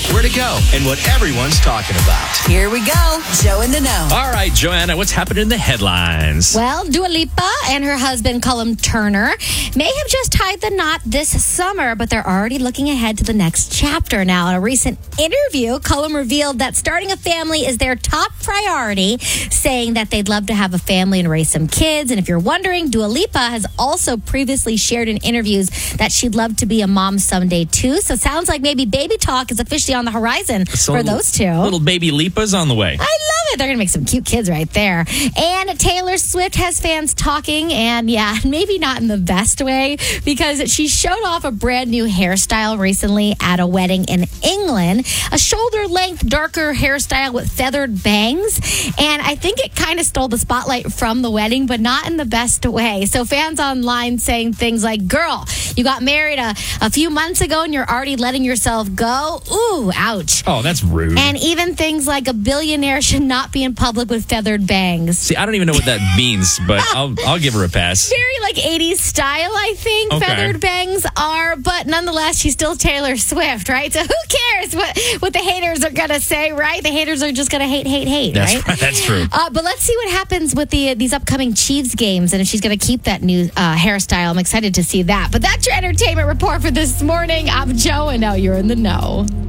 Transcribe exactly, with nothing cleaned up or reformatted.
where to go, and what everyone's talking about. Here we go. Joe in the Know. All right, Joanna, what's happening in the headlines? Well, Dua Lipa and her husband, Cullum Turner, may have just tied the knot this summer, but they're already looking ahead to the next chapter. Now, in a recent interview, Cullum revealed that starting a family is their top priority, saying that they'd love to have a family and raise some kids. And if you're wondering, Dua Lipa has also previously shared in interviews that she'd love to be a mom someday, too. So sounds like maybe baby talk is officially on the horizon So for little- those two. Little baby Lipa's on the way. I love it. They're going to make some cute kids right there. And Taylor Swift has fans talking, and yeah, maybe not in the best way, because she showed off a brand new hairstyle recently at a wedding in England. A shoulder-length, darker hairstyle with feathered bangs. And I think it kind of stole the spotlight from the wedding, but not in the best way. So fans online saying things like, girl, you got married a, a few months ago and you're already letting yourself go. Ooh, ouch. Oh, that's rude. And even things like a billionaire should not be in public with feathered bangs. See, I don't even know what that means, but I'll I'll give her a pass. Very like eighties style, I think, Okay. feathered bangs are. But nonetheless, she's still Taylor Swift, right? So who cares what, what the haters are going to say, right? The haters are just going to hate, hate, hate, That's right? right. That's true. Uh, but let's see what happens with the these upcoming Chiefs games and if she's going to keep that new uh, hairstyle. I'm excited to see that. But that's your entertainment report for this morning. I'm Joe, and now you're in the know.